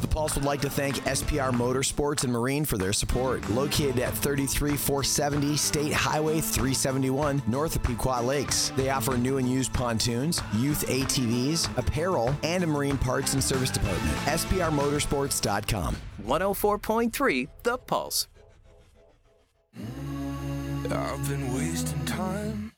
The Pulse would like to thank SPR Motorsports and Marine for their support. Located at 33470 State Highway 371, north of Pequot Lakes. They offer new and used pontoons, youth ATVs, apparel, and a marine parts and service department. SPRmotorsports.com. 104.3 The Pulse. I've been wasting time